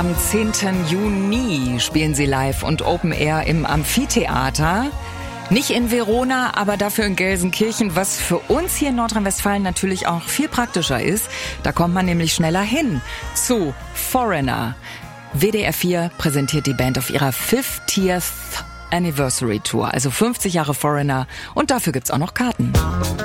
Am 10. Juni spielen sie live und Open Air im Amphitheater. Nicht in Verona, aber dafür in Gelsenkirchen, was für uns hier in Nordrhein-Westfalen natürlich auch viel praktischer ist. Da kommt man nämlich schneller hin zu Foreigner. WDR 4 präsentiert die Band auf ihrer 50th Anniversary Tour, also 50 Jahre Foreigner, und dafür gibt's auch noch Karten.